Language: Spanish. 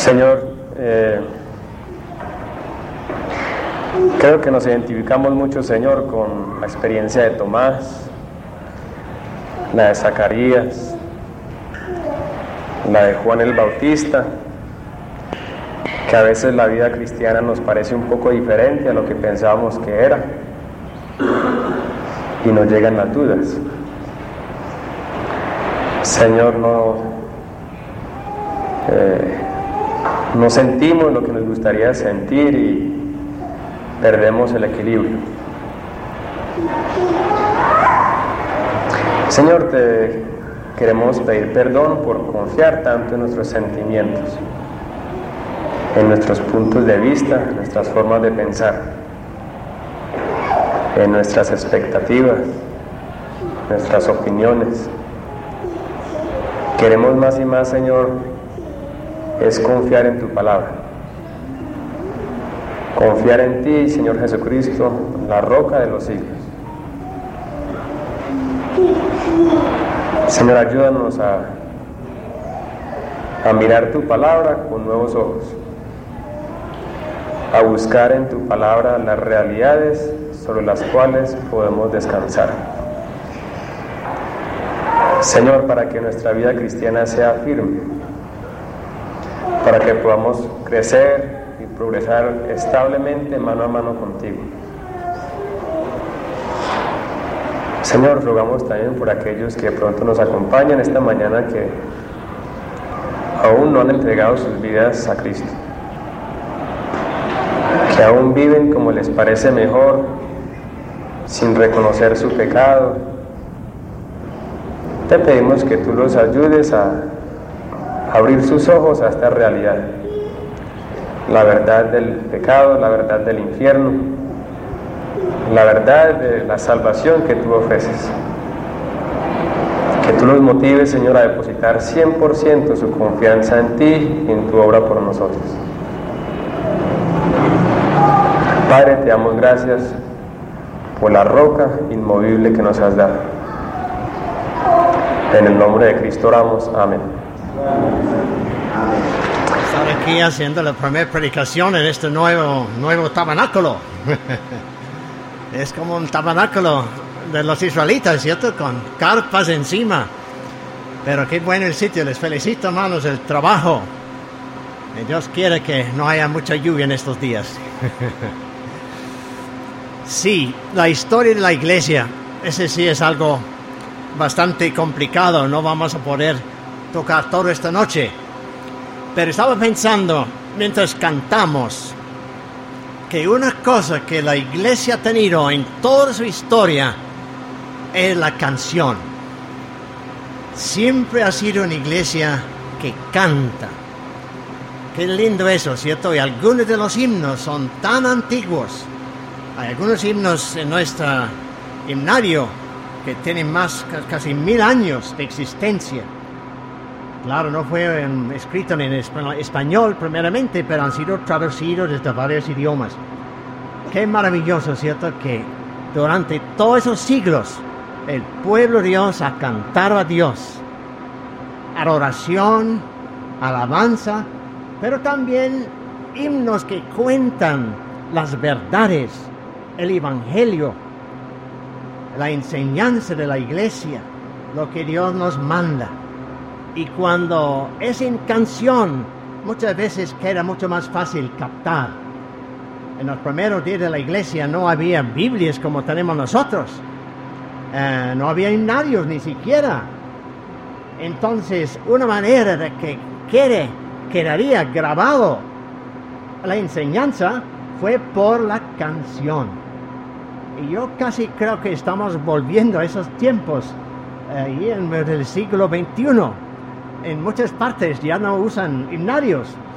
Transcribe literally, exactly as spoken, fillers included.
Señor, eh, creo que nos identificamos mucho, Señor, con la experiencia de Tomás, la de Zacarías, la de Juan el Bautista, que a veces la vida cristiana nos parece un poco diferente a lo que pensábamos que era y nos llegan las dudas. Señor, no, eh, no sentimos lo que nos gustaría sentir y perdemos el equilibrio. Señor, te queremos pedir perdón por confiar tanto en nuestros sentimientos, en nuestros puntos de vista, en nuestras formas de pensar, en nuestras expectativas, nuestras opiniones. Queremos más y más, Señor, es confiar en tu palabra. Confiar en ti, Señor Jesucristo, la roca de los siglos. Señor, ayúdanos a, a mirar tu palabra con nuevos ojos, a buscar en tu palabra las realidades sobre las cuales podemos descansar. Señor, para que nuestra vida cristiana sea firme, para que podamos crecer y progresar establemente mano a mano contigo. Señor, rogamos también por aquellos que pronto nos acompañan esta mañana que aún no han entregado sus vidas a Cristo, que aún viven como les parece mejor, sin reconocer su pecado. Te pedimos que tú los ayudes a abrir sus ojos a esta realidad, la verdad del pecado, la verdad del infierno, la verdad de la salvación que tú ofreces. Que tú los motives, Señor, a depositar cien por ciento su confianza en ti y en tu obra por nosotros. Padre, te damos gracias por la roca inmovible que nos has dado. En el nombre de Cristo oramos. Amén. Estar aquí haciendo la primera predicación en este nuevo, nuevo tabernáculo. Es como un tabernáculo de los israelitas, ¿cierto? Con carpas encima. Pero qué bueno el sitio. Les felicito, hermanos, el trabajo. Y Dios quiere que no haya mucha lluvia en estos días. Sí, la historia de la iglesia, ese sí es algo bastante complicado, no vamos a poder tocar todo esta noche. Pero estaba pensando, mientras cantamos, que una cosa que la iglesia ha tenido en toda su historia es la canción. Siempre ha sido una iglesia que canta. Qué lindo eso, ¿cierto? Y algunos de los himnos son tan antiguos. Hay algunos himnos en nuestro himnario que tienen más, casi mil años de existencia. Claro, no fue en, escrito en español primeramente, pero han sido traducidos desde varios idiomas. Qué maravilloso, ¿cierto? Que durante todos esos siglos el pueblo de Dios ha cantado a Dios. Adoración, alabanza, pero también himnos que cuentan las verdades, el evangelio, la enseñanza de la iglesia, lo que Dios nos manda. Y cuando es en canción, muchas veces queda mucho más fácil captar. En los primeros días de la iglesia no había Biblias como tenemos nosotros. Eh, no había himnarios ni siquiera. Entonces, una manera de que quede, quedaría grabado la enseñanza fue por la canción. Y yo casi creo que estamos volviendo a esos tiempos, ahí eh, en el siglo veintiuno. En muchas partes ya no usan himnarios,